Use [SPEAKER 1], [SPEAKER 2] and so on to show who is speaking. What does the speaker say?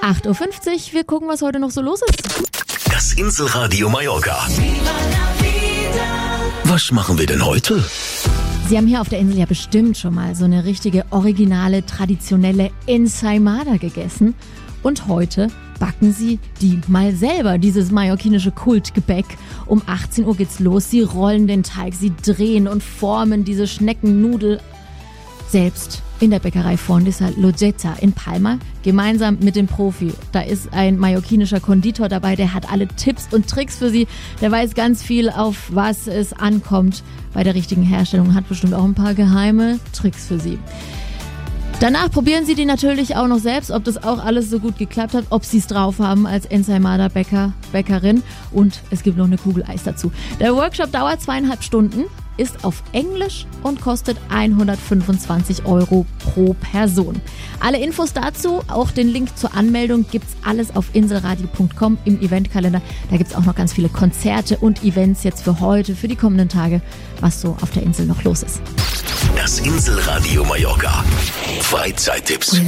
[SPEAKER 1] 8.50 Uhr. Wir gucken, was heute noch so los ist.
[SPEAKER 2] Das Inselradio Mallorca. Was machen wir denn heute?
[SPEAKER 1] Sie haben hier auf der Insel ja bestimmt schon mal so eine richtige, originale, traditionelle Ensaimada gegessen. Und heute backen Sie die mal selber, dieses mallorquinische Kultgebäck. Um 18 Uhr geht's los. Sie rollen den Teig, sie drehen und formen diese Schneckennudel selbst in der Bäckerei Fondissa Logetta in Palma, gemeinsam mit dem Profi. Da ist ein mallorquinischer Konditor dabei, der hat alle Tipps und Tricks für Sie. Der weiß ganz viel, auf was es ankommt bei der richtigen Herstellung, hat bestimmt auch ein paar geheime Tricks für Sie. Danach probieren Sie die natürlich auch noch selbst, ob das auch alles so gut geklappt hat, ob Sie es drauf haben als Ensaimada-Bäckerin. Und es gibt noch eine Kugel Eis dazu. Der Workshop dauert 2,5 Stunden, ist auf Englisch und kostet 125 € pro Person. Alle Infos dazu, auch den Link zur Anmeldung, gibt's alles auf inselradio.com im Eventkalender. Da gibt's auch noch ganz viele Konzerte und Events jetzt für heute, für die kommenden Tage, was so auf der Insel noch los ist.
[SPEAKER 2] Das Inselradio Mallorca. Freizeittipps.